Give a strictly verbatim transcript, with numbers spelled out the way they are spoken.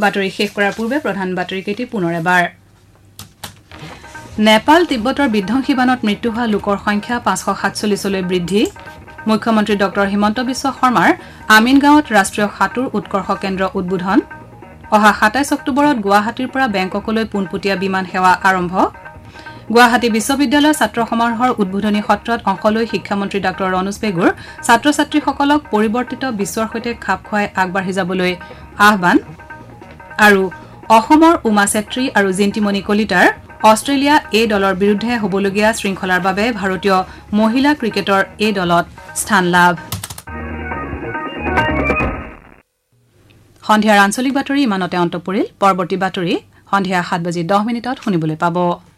বাতৰি শেষ কৰাৰ পূৰ্বে প্ৰধান বাতৰিকেইটি পুনৰ এবাৰ নেপাল তিব্বতৰ বিধ্বংসী বানত মৃত্যু হোৱা লোকৰ সংখ্যা পাঁচশ সাতচল্লিছলৈ বৃদ্ধি মুখ্যমন্ত্ৰী ডক্টৰ হিমন্ত বিশ্ব শৰ্মাৰ আমিনগাঁৱত ৰাষ্ট্ৰীয় সাঁতোৰ উৎকৰ্ষ কেন্দ্ৰ উদ্বোধন অহা সাতাইছ অক্টোবৰত গুৱাহাটীৰ পৰা বেংককলৈ পোনপটীয়া বিমান সেৱা আৰম্ভ গুৱাহাটী বিশ্ববিদ্যালয়ৰ ছাত্ৰ সমাৰোহৰ উদ্বোধনী সত্ৰত অংশ লৈ শিক্ষামন্ত্ৰী ডক্টৰ ৰণোজ পেগুৰ ছাত্ৰ ছাত্ৰীসকলক পৰিৱৰ্তিত বিশ্বৰ সৈতে খাপ খুৱাই আগবাঢ়ি যাবলৈ আহ্বান আৰু অসমৰ উমা চেত্ৰী আৰু জিন্তিমণি কলিতাৰ অষ্ট্ৰেলিয়া এ দলৰ বিৰুদ্ধে হ'বলগীয়া শৃংখলাৰ বাবে ভাৰতীয় মহিলা ক্ৰিকেটৰ এ দলত স্থান লাভ সন্ধিয়াৰ আঞ্চলিক বাতৰি ইমানতে অন্ত পৰিল পৰৱৰ্তী বাতৰি সন্ধিয়া সাত বাজি দহ মিনিটত শুনিবলৈ পাব